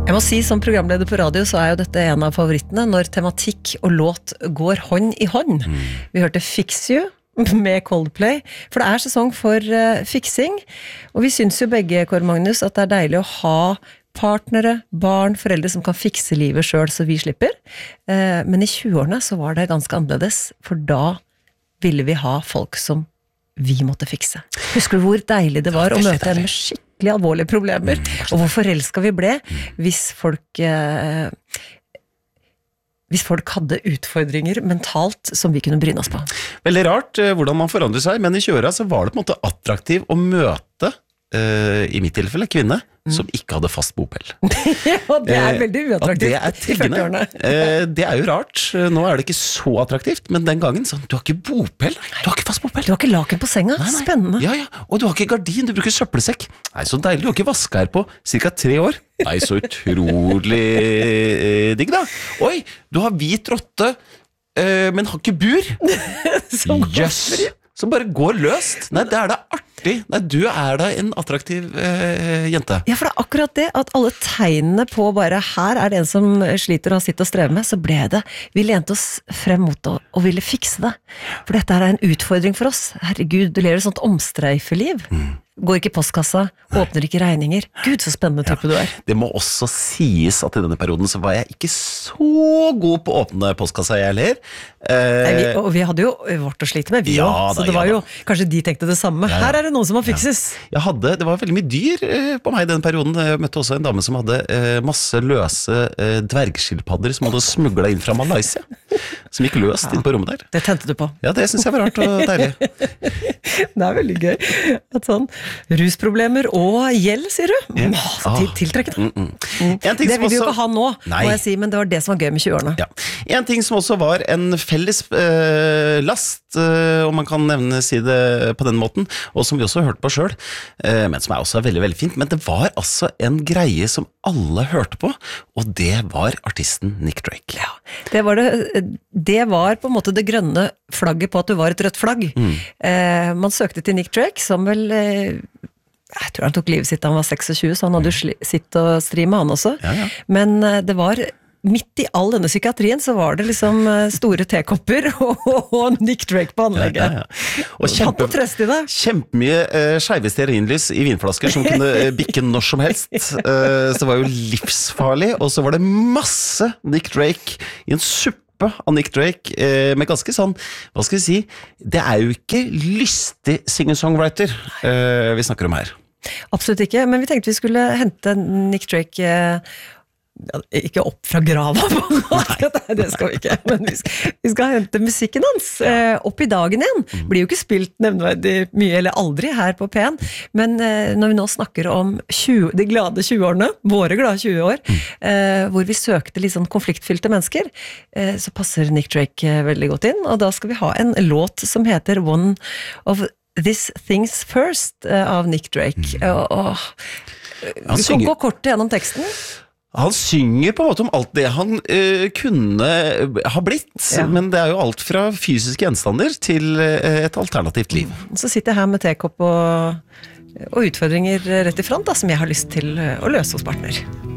Jeg må si, som programleder på radio, så jo dette en av favorittene, når tematikk og låt går hånd i hånd. Vi hørte Fix You med Coldplay, for det sesong for fiksing, og vi synes jo begge, Kåre Magnus, at det deilig å ha partnere, barn, foreldre som kan fikse livet selv, så vi slipper. Men i 20-årene så var det ganske annerledes, for da ville vi ha folk som vi måtte fikse. Husker du hvor deilig det var å møte en med skikkelig alvorlige problemer, og hvor forelsket vi ble hvis folk hadde utfordringer mentalt som vi kunne bryne oss på. Veldig rart hvordan man forandrer seg, men i 20-åra så var det på en måte attraktiv å møte, i mitt tilfelle, kvinne som ikke hadde fast bopel. Ja, det veldig uattraktivt i 40-årene. Det jo rart. Nå det ikke så attraktivt, men den gangen sånn, du har ikke bopel, du har ikke fast bopel. Du har ikke laken på senga, nei. Spennende. Ja, og du har ikke gardin, du bruker søppelsekk. Nei, så deilig, du har ikke vasket her på cirka 3 år. Nei, så utrolig digg da. Oi, du har hvit rotte, men har ikke bur. Jøss, som bare går løst. Nei, det det artig. Nei, du da en attraktiv jente. Ja, for det akkurat det, at alle tegnene på bare her det en som sliter og har sitt å streve med, så ble det, vi lente oss frem mot det og ville fikse det. For dette en utfordring for oss. Herregud, du lever et sånt omstreifeliv. Går ikke i postkassa, åpner ikke regninger. Gud, så spennende type du Det må også sies at i denne perioden så var jeg ikke så god på å åpne postkassa jeg heller. Og vi hadde jo vårt å slite med, vi også. Så det var jo, kanskje de tenkte det samme. Her det noe som må fikses. Det var veldig mye dyr på meg i denne perioden. Jeg møtte også en dame som hadde masse løse dvergskilpadder som hadde smuglet inn fra Malaysia. Som gikk løst inn på rommet der. Det tente du på. Ja, det synes jeg var rart og deilig. Det veldig gøy. At sånn rusproblemer og gjeld, sier du? Tiltrekkende. Det vil vi jo ikke ha nå, må jeg si, men det var det som var gøy med 20-årene. Ja. En ting som også var en felles last, om man kan si det på den måten, og som vi også hørte på selv, men som også veldig, veldig fint, men det var altså en greie som alle hørte på, og det var artisten Nick Drake. Ja, det var på en måte det grønne flagget på at du var et rødt flagg. Man søkte til Nick Drake, som vel jeg tror han tok livet sitt da han var 26, så han hadde jo sitt og stri med han også. Men det var midt i all denne psykiatrien så var det liksom store tekopper og Nick Drake på anlegget. Og kjempemye skeive stearinlys i vinflasker som kunne bikke når som helst. Så det var jo livsfarlig, og så var det masse Nick Drake i en suppe av Nick Drake, med ganske sånn, hva skal vi si, det jo ikke lystig singer-songwriter vi snakker om her. Absolutt ikke, men vi tenkte vi skulle hente Nick Drake ikke opp fra grava det skal vi ikke, men vi skal hente musikken hans opp i dagen igjen. Blir jo ikke spilt nevneverdig mye eller aldri her på P1, men når vi nå snakker om de glade 20-årene, våre glade 20 år, hvor vi søkte litt sånn konfliktfylte mennesker, så passer Nick Drake veldig godt inn, og da skal vi ha en låt som heter One of These Things First av Nick Drake. Vi kan gå kort gjennom teksten. Han synger på en måte om alt det han kunne ha blitt, men det jo alt fra fysiske gjenstander til et alternativt liv. Så sitter jeg her med tekopp og utfordringer rett i front, da, som jeg har lyst til å løse hos partner.